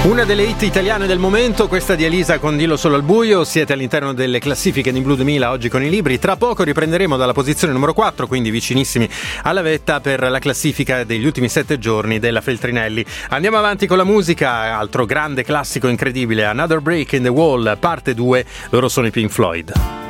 Una delle hit italiane del momento, questa di Elisa con Dillo solo al buio. Siete all'interno delle classifiche di Blue 2000 oggi con i libri. Tra poco riprenderemo dalla posizione numero 4, quindi vicinissimi alla vetta, per la classifica degli ultimi 7 giorni della Feltrinelli. Andiamo avanti con la musica, altro grande classico incredibile, Another Break in the Wall, parte 2, loro sono i Pink Floyd.